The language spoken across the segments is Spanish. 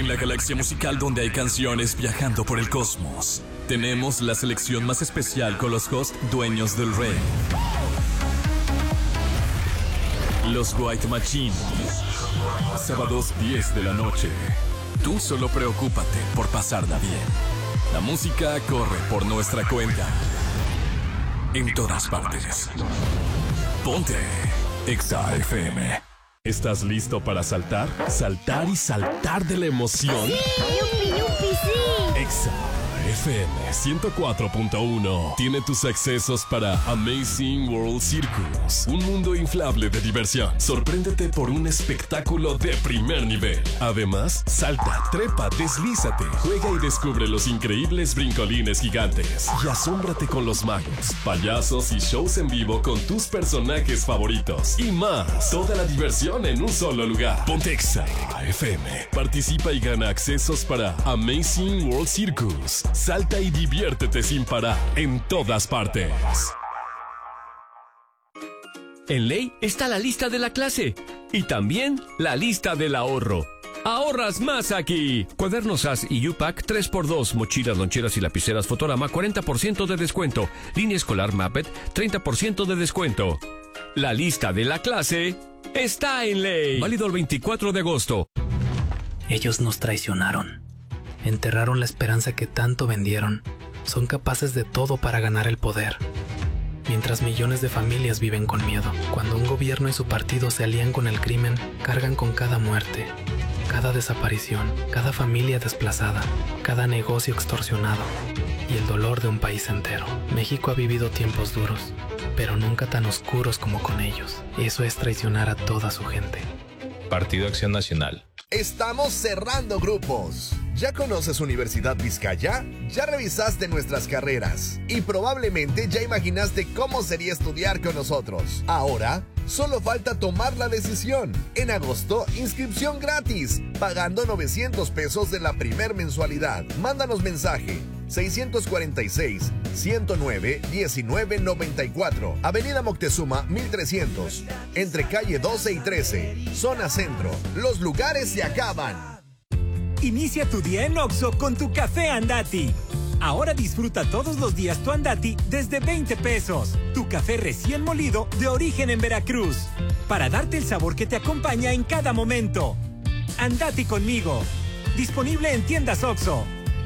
En la galaxia musical donde hay canciones viajando por el cosmos, tenemos la selección más especial con los hosts dueños del rey. Los White Machine. Sábados 10 de la noche. Tú solo preocúpate por pasarla bien. La música corre por nuestra cuenta. En todas partes. Ponte Exa FM. ¿Estás listo para saltar? Saltar y saltar de la emoción. ¡Sí! ¡Yupi, yupi, sí! Exa FM 104.1 tiene tus accesos para Amazing World Circus, un mundo inflable de diversión. Sorpréndete por un espectáculo de primer nivel. Además, salta, trepa, deslízate, juega y descubre los increíbles brincolines gigantes. Y asómbrate con los magos, payasos y shows en vivo con tus personajes favoritos. Y más, toda la diversión en un solo lugar. Ponte Exa FM. Participa y gana accesos para Amazing World Circus. Salta y diviértete sin parar en todas partes. En Ley está la lista de la clase y también la lista del ahorro. ¡Ahorras más aquí! Cuadernos SAS y U-Pack 3x2, mochilas, loncheras y lapiceras Fotorama 40% de descuento. Línea escolar Mappet 30% de descuento. La lista de la clase está en Ley. Válido el 24 de agosto. Ellos nos traicionaron. Enterraron la esperanza que tanto vendieron. Son capaces de todo para ganar el poder. Mientras millones de familias viven con miedo. Cuando un gobierno y su partido se alían con el crimen, cargan con cada muerte, cada desaparición, cada familia desplazada, cada negocio extorsionado y el dolor de un país entero. México ha vivido tiempos duros, pero nunca tan oscuros como con ellos. Eso es traicionar a toda su gente. Partido Acción Nacional. Estamos cerrando grupos. ¿Ya conoces Universidad Vizcaya? ¿Ya revisaste nuestras carreras? Y probablemente ya imaginaste cómo sería estudiar con nosotros. Ahora, solo falta tomar la decisión. En agosto, inscripción gratis, pagando 900 pesos de la primer mensualidad. Mándanos mensaje 646-109-1994, Avenida Moctezuma 1300, entre calle 12 y 13, zona centro. Los lugares se acaban. Inicia tu día en Oxxo con tu café Andati. Ahora disfruta todos los días tu Andati desde 20 pesos. Tu café recién molido de origen en Veracruz, para darte el sabor que te acompaña en cada momento. Andati conmigo. Disponible en tiendas Oxxo.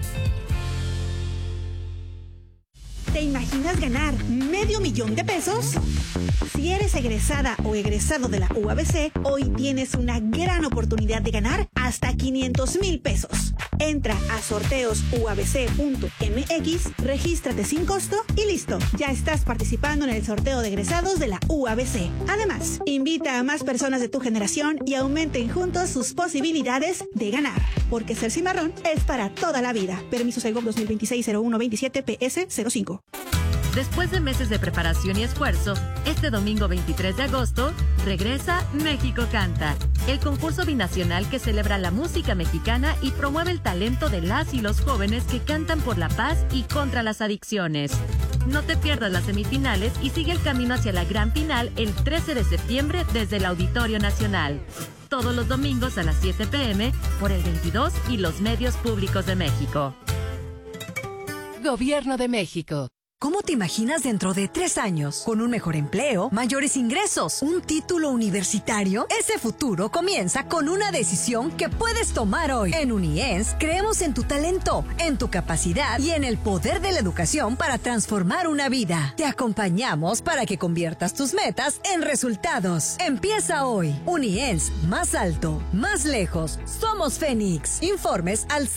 ¿Te imaginas ganar $500,000 de pesos? Si eres egresada o egresado de la UABC, hoy tienes una gran oportunidad de ganar hasta $500,000 pesos. Entra a sorteosuabc.mx, regístrate sin costo y listo. Ya estás participando en el sorteo de egresados de la UABC. Además, invita a más personas de tu generación y aumenten juntos sus posibilidades de ganar. Porque ser cimarrón es para toda la vida. Permiso Segov 2026-0127 PS05. Después de meses de preparación y esfuerzo, este domingo 23 de agosto, regresa México Canta, el concurso binacional que celebra la música mexicana y promueve el talento de las y los jóvenes que cantan por la paz y contra las adicciones. No te pierdas las semifinales y sigue el camino hacia la gran final el 13 de septiembre desde el Auditorio Nacional. Todos los domingos a las 7 p.m. por el 22 y los medios públicos de México. Gobierno de México. ¿Cómo te imaginas dentro de 3 años? ¿Con un mejor empleo, mayores ingresos, un título universitario? Ese futuro comienza con una decisión que puedes tomar hoy. En UNIENS creemos en tu talento, en tu capacidad y en el poder de la educación para transformar una vida. Te acompañamos para que conviertas tus metas en resultados. Empieza hoy. UNIENS, más alto, más lejos. Somos Fénix. Informes al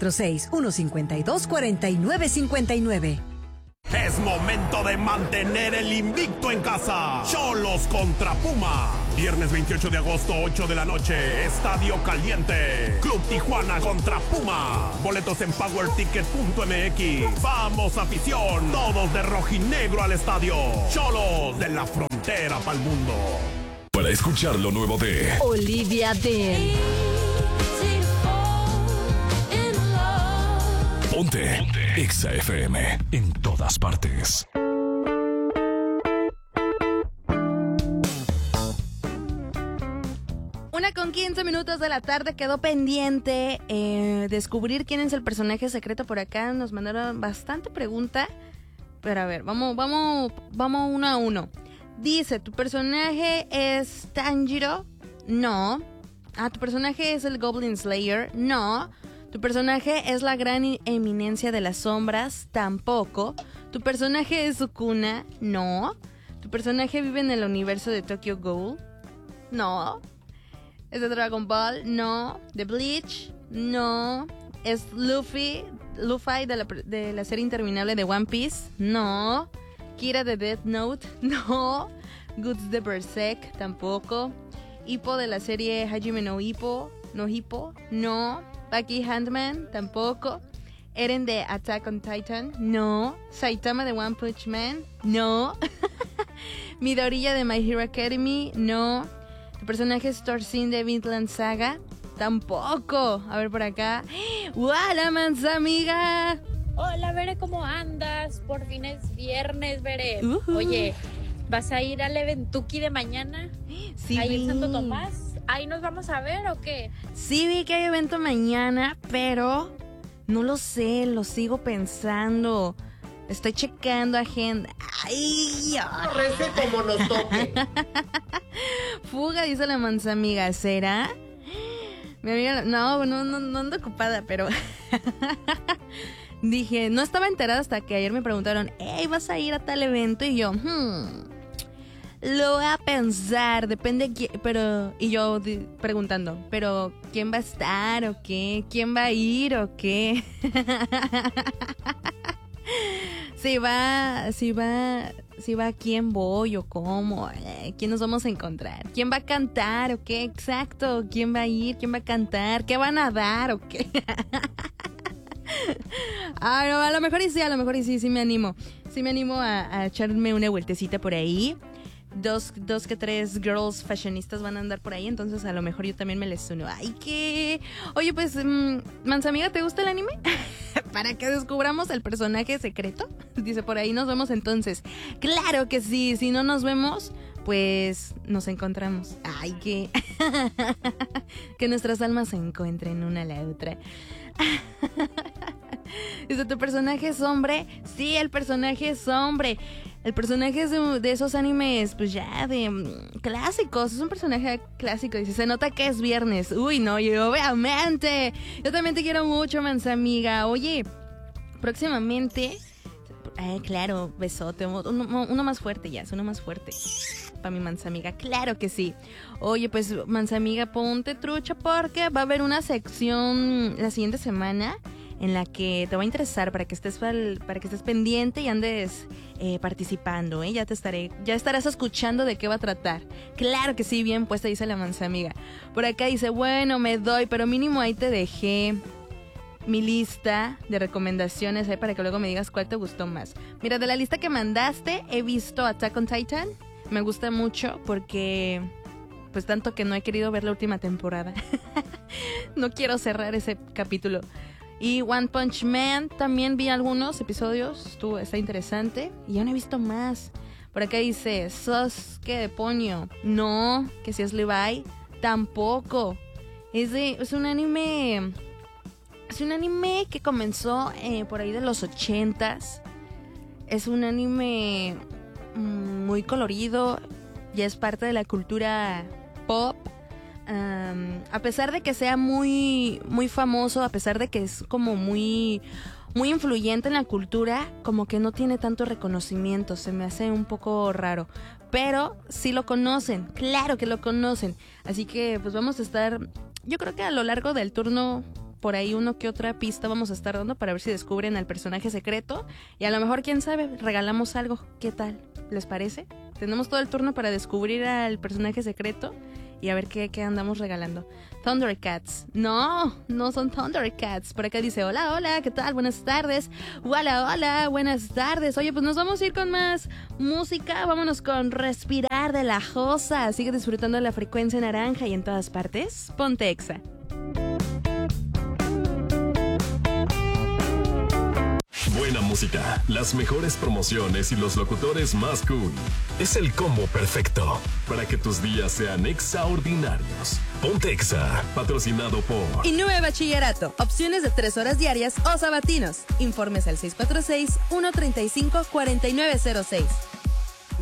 646-152-4959. Es momento de mantener el invicto en casa. Xolos contra Puma. Viernes 28 de agosto, 8 de la noche. Estadio Caliente. Club Tijuana contra Puma. Boletos en powerticket.mx. Vamos, afición. Todos de rojinegro al estadio. Xolos de la frontera pa'l mundo. Para escuchar lo nuevo de Olivia Dean. Ponte Exa FM en todas partes. 1:15 2 de la tarde quedó pendiente descubrir quién es el personaje secreto por acá. Nos mandaron bastante pregunta. Pero a ver, vamos uno a uno. Dice, ¿tu personaje es Tanjiro? No. ¿Tu personaje es el Goblin Slayer? No. ¿Tu personaje es la gran eminencia de las sombras? Tampoco. ¿Tu personaje es Sukuna? No. ¿Tu personaje vive en el universo de Tokyo Ghoul? No. ¿Es de Dragon Ball? No. ¿De Bleach? No. ¿Es Luffy de la serie interminable de One Piece? No. ¿Kira de Death Note? No. ¿Guts de Berserk? Tampoco. ¿Hippo de la serie Hajime no Ippo? No. ¿Bucky Handman? Tampoco. ¿Eren de Attack on Titan? No. ¿Saitama de One Punch Man? No. ¿Midoriya de My Hero Academy? No. ¿Tu personaje es Thorcinn de Vinland Saga? Tampoco. A ver por acá. ¡Hola, Manzamiga! Hola, Bere, ¿cómo andas? Por fin es viernes, Bere. Oye, ¿vas a ir al eventuki de mañana? Sí, ahí en Santo Tomás. ¿Ahí nos vamos a ver o qué? Sí, vi que hay evento mañana, pero no lo sé, lo sigo pensando. Estoy checando agenda. ¡Ay! Rece como nos toque. Fuga, dice la Manzamiga. ¿Será? Mi amiga, no ando ocupada, pero dije, no estaba enterada hasta que ayer me preguntaron, hey, ¿vas a ir a tal evento? Y yo, lo voy a pensar, depende pero, y yo preguntando, pero ¿quién va a estar o qué? ¿Quién va a ir o qué? Si va, ¿quién voy o cómo? ¿Quién nos vamos a encontrar? ¿Quién va a cantar o qué? Exacto, ¿quién va a ir? ¿Quién va a cantar? ¿Qué van a dar o qué? Ay, no, a lo mejor y sí me animo. Sí me animo a echarme una vueltecita por ahí. Dos que tres girls fashionistas van a andar por ahí, entonces a lo mejor yo también me les uno. Ay, ¿qué? Oye, pues, Manzamiga, ¿te gusta el anime? Para que descubramos el personaje secreto. Dice, por ahí nos vemos entonces. Claro que sí, si no nos vemos, pues nos encontramos. Ay, ¿qué? Que nuestras almas se encuentren una a la otra. Dice, ¿tu personaje es hombre? Sí, el personaje es hombre. El personaje es de esos animes, pues ya, de clásicos. Es un personaje clásico. Dice, se nota que es viernes. Uy, no, yo obviamente. Yo también te quiero mucho, Manzamiga. Oye, próximamente... claro, besote. Uno más fuerte ya, uno más fuerte. Para mi Manzamiga, claro que sí. Oye, pues, Manzamiga, ponte trucha porque va a haber una sección la siguiente semana en la que te va a interesar para que estés pendiente y andes participando, ¿eh? Ya estarás escuchando de qué va a tratar. Claro que sí, bien puesta, dice la Manzamiga. Por acá dice, bueno, me doy, pero mínimo ahí te dejé mi lista de recomendaciones, para que luego me digas cuál te gustó más. Mira, de la lista que mandaste, he visto Attack on Titan. Me gusta mucho porque, pues tanto que no he querido ver la última temporada. No quiero cerrar ese capítulo. Y One Punch Man, también vi algunos episodios, está interesante. Y ya no he visto más. Por acá dice, Sasuke de Ponyo. No, que si es Levi, tampoco. Es un anime... Es un anime que comenzó por ahí de los 80s. Es un anime muy colorido. Ya es parte de la cultura pop. A pesar de que sea muy, muy famoso, a pesar de que es como muy, muy influyente en la cultura, como que no tiene tanto reconocimiento, se me hace un poco raro. Pero sí lo conocen, claro que lo conocen. Así que pues vamos a estar, yo creo que a lo largo del turno, por ahí uno que otra pista vamos a estar dando para ver si descubren al personaje secreto. Y a lo mejor, quién sabe, regalamos algo. ¿Qué tal? ¿Les parece? Tenemos todo el turno para descubrir al personaje secreto y a ver qué andamos regalando. Thundercats. No son Thundercats. Por acá dice, hola, ¿qué tal? Buenas tardes. Hola, buenas tardes. Oye, pues nos vamos a ir con más música. Vámonos con Respirar de La Josa. Sigue disfrutando de la frecuencia naranja y en todas partes. Ponte Exa. buena música, las mejores promociones y los locutores más cool. Es el combo perfecto para que tus días sean extraordinarios. Ponte Exa, patrocinado por Innove Bachillerato. Opciones de 3 horas diarias o sabatinos. Informes al 646-135-4906.